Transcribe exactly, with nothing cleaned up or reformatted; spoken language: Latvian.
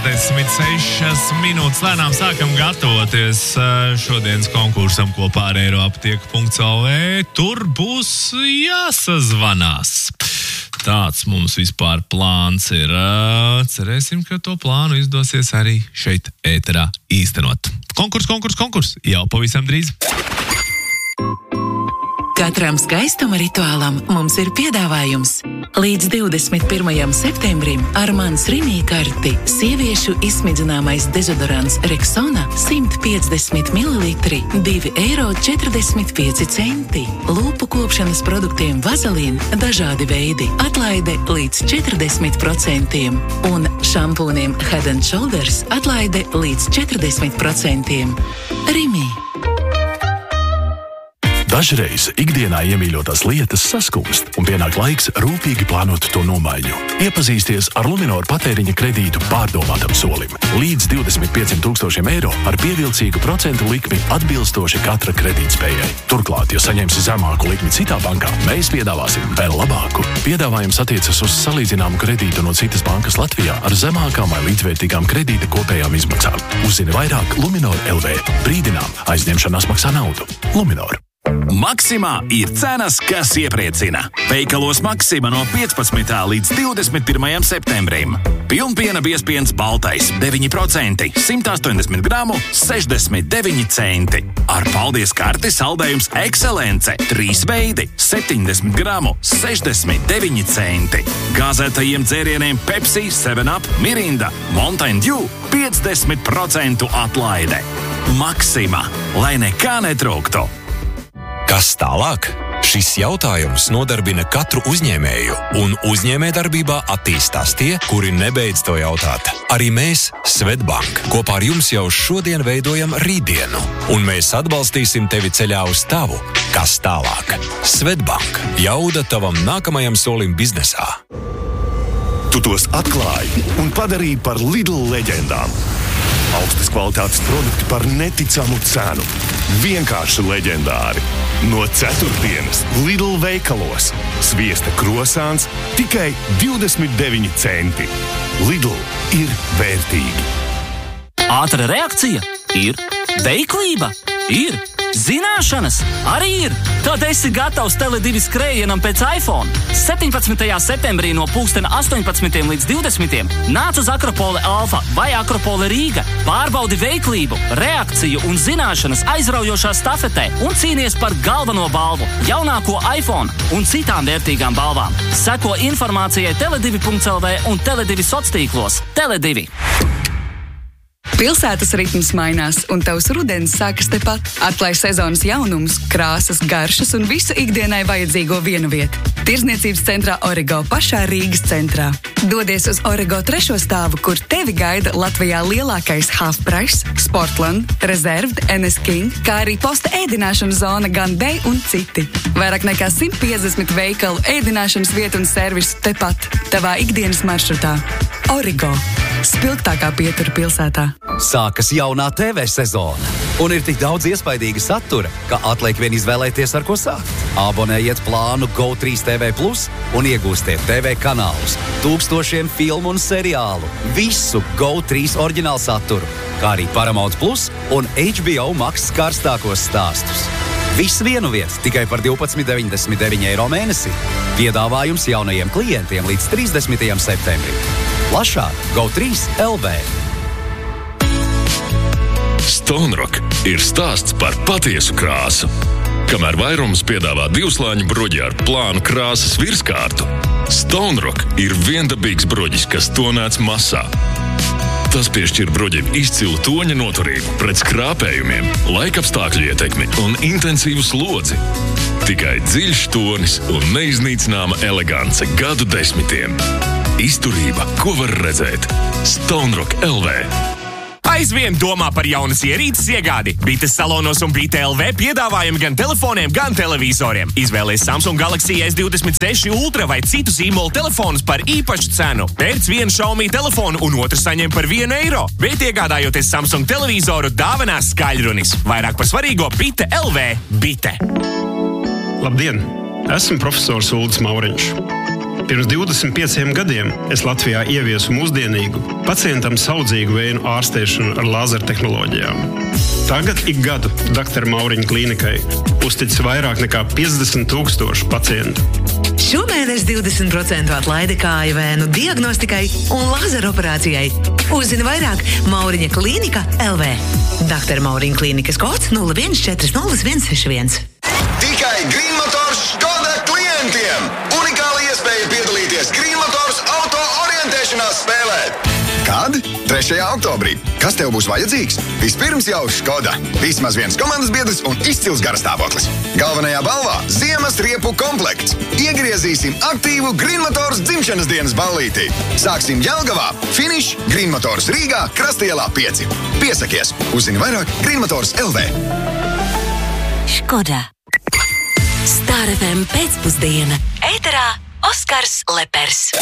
četrdesmit sešas minūtes. Lēnām sākam gatavoties šodienas konkursam kopā ar Eiroaptieku punkts el vē. Tur būs jāsazvanās. Tāds mums vispār plāns ir. Cerēsim, ka to plānu izdosies arī šeit ēterā īstenot. Konkurs, konkurs, konkurs. Jau pavisam drīz. Katram skaistuma rituālam mums ir piedāvājums. Līdz divdesmit pirmajam septembrim ar mans Rimī karti sieviešu izsmidzināmais dezodorants Rexona simt piecdesmit mililitri divi eiro četrdesmit pieci centi. Lūpu kopšanas produktiem Vazelīn dažādi veidi atlaide līdz četrdesmit procentiem un šampūniem Head and Shoulders atlaide līdz četrdesmit procentiem. Rimī. Dažreiz ikdienā iemīļotās lietas saskumst un pienāk laiks rūpīgi plānot to nomaiņu. Iepazīsties ar Luminor patēriņa kredītu pārdomātam solim. Līdz divdesmit pieciem tūkstošiem eiro ar pievilcīgu procentu likmi atbilstoši katra kredītspējai. Turklāt, ja saņemsi zemāku likmi citā bankā, mēs piedāvāsim vēl labāku. Piedāvājums attiecas uz salīdzināmu kredītu no citas bankas Latvijā ar zemākām vai līdzvērtīgām kredīta kopējām izmaksām. Uzzini vairāk Luminor punkt el vē. Brīdinām, aizņemšanās maksā naudu. Luminor. Maksimā ir cenas, kas iepriecina. Veikalos Maksima no piecpadsmitā līdz divdesmit pirmajam septembrim. Pilnpiena biezpiens baltais deviņi procenti, simt astoņdesmit gramu, sešdesmit deviņi centi. Ar paldies karti saldējums Ekscelence, trīs veidi, septiņdesmit gramu, sešdesmit deviņi centi. Gāzētajiem dzērieniem Pepsi, seven up, Mirinda, Mountain Dew, piecdesmit procentu atlaide. Maksima, lai nekā netrūktu. Kas tālāk? Šis jautājums nodarbina katru uzņēmēju, un uzņēmējdarbībā attīstās tie, kuri nebeidz to jautāt. Arī mēs, Svetbank, kopā ar jums jau šodien veidojam rītdienu, un mēs atbalstīsim tevi ceļā uz tavu. Kas tālāk? Svetbank. Jauda tavam nākamajam solim biznesā. Tu tos atklāji un padarīji par Lidl leģendām. Augstas kvalitātes produkti par neticamu cenu. Vienkārši leģendāri. No ceturtdienas Lidl veikalos. Sviesta krosāns tikai divdesmit deviņi centi. Lidl ir vērtīgi. Ātra reakcija? Ir. Veiklība? Ir. Zināšanas? Arī ir. Tad esi gatavs Tele divi skrējienam pēc iPhone. septiņpadsmitajā septembrī no pulkstena astoņpadsmitiem līdz divdesmitiem nāc uz Akropole Alfa vai Akropole Rīga. Pārbaudi veiklību, reakciju un zināšanas aizraujošā stafetē un cīnies par galveno balvu, jaunāko iPhone un citām vērtīgām balvām. Seko informācijai tele divi punkts el vē un Tele divi sociālos. Tele divi. Pilsētas ritms mainās, un tavs rudens sākas tepat. Atklāj sezonas jaunumus, krāsas, garšas un visu ikdienai vajadzīgo vienu vietu. Tirzniecības centrā Origo pašā Rīgas centrā. Dodies uz Origo trešo stāvu, kur tevi gaida Latvijā lielākais Half Price, Sportland, Reserved, N S King, kā arī posta ēdināšanas zona Gan Bay un citi. Vairāk nekā simt piecdesmit veikalu, ēdināšanas vietu un servisu tepat, tavā ikdienas maršrutā. Origo. Spilgtākā pietura pilsētā. Sākas jaunā T V sezona, un ir tik daudz iespaidīga satura, ka atliek vien izvēlēties, ar ko sākt. Abonējiet plānu Go trīs T V plus un iegūstiet T V kanālus, tūkstošiem filmu un seriālu, visu Go trīs oriģinālu saturu, kā arī Paramount plus un H B O Max karstākos stāstus. Viss vienu vietu tikai par divpadsmit deviņdesmit deviņi eiro mēnesī. Piedāvājums jaunajiem klientiem līdz trīsdesmitajam septembrim. Plašāk Go trīs L V. Stone Rock ir stāsts par patiesu krāsu. Kamēr vairums piedāvā divslāņu bruģi ar plānu krāsas virskārtu, Stone Rock ir viendabīgs bruģis, kas tonēts masā. Tas piešķir bruģim izcilu toņa noturību pret skrāpējumiem, laikapstākļu ietekmi un intensīvu slodzi. Tikai dziļš tonis un neiznīcināma elegance gadu desmitiem. Izturība, ko var redzēt. Stone Rock L V. Aizvien domā par jaunas ierīces iegādi. Bites salonos un Bite L V piedāvājumi gan telefoniem, gan televizoriem. Izvēlies Samsung Galaxy S divdesmit seši Ultra vai citu zīmolu telefonus par īpašu cenu. Pērc vienu Xiaomi telefonu un otru saņem par vienu eiro. Bet iegādājoties Samsung televizoru, dāvinās skaļrunis. Vairāk par svarīgo Bite L V. Bite. Labdien! Esmu profesors Uldis Mauriņš. Pirms divdesmit pieciem gadiem es Latvijā ieviesu mūsdienīgu, pacientam saudzīgu vēju ārstēšanu ar lāzertehnoloģijām. Tagad ik gadu doktora Mauriņa klīnikai uztic vairāk nekā piecdesmit tūkstoši pacientu. Šomēnes divdesmit procentu atlaide kāju vēnu diagnostikai un lazeroperācijai. Uzzini vairāk Mauriņa klīnika L V. doktora Mauriņa klīnikas kods nulle viens četri nulle viens seši viens. Tikai Green Motors Škoda klientiem! Unikāla iespēja piedalīties Green Motors auto orientēšanās spēlē. Kad? trešajā oktobrī. Kas tev būs vajadzīgs? Vispirms jau Škoda. Vismaz viens komandas biedrs un izcils garastāvoklis. Galvenajā balvā ziemas riepu komplekts. Iegriezīsim aktīvu Green Motors dzimšanas dienas ballītī. Sāksim Jelgavā, finiš Green Motors Rīgā, Krastielā pieci. Piesakies! Uzzini vairāk Green Motors L V. Škoda. Star F M pēcpusdiena. Ēterā Oskars Lepers.